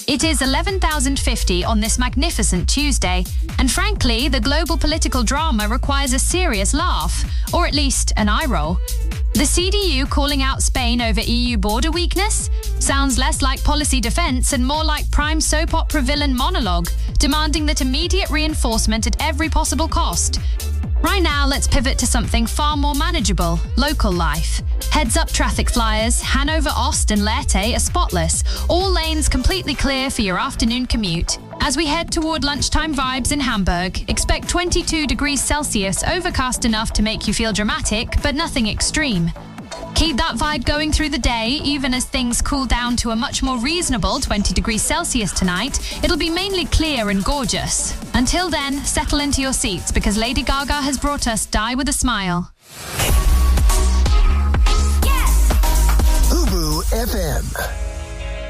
It is 11,050 on this magnificent Tuesday, and frankly, the global political drama requires a serious laugh, or at least an eye roll. The CDU calling out Spain over EU border weakness? Sounds less like policy defence and more like prime soap opera villain monologue, demanding that immediate reinforcement at every possible cost. Right now, let's pivot to something far more manageable, local life. Heads-up traffic flyers, Hanover Ost and Lehrte are spotless, all lanes completely clear for your afternoon commute. As we head toward lunchtime vibes in Hamburg, expect 22 degrees Celsius, overcast enough to make you feel dramatic, but nothing extreme. Keep that vibe going through the day, even as things cool down to a much more reasonable 20 degrees Celsius tonight. It'll be mainly clear and gorgeous. Until then, settle into your seats because Lady Gaga has brought us Die With a Smile. Ubu FM.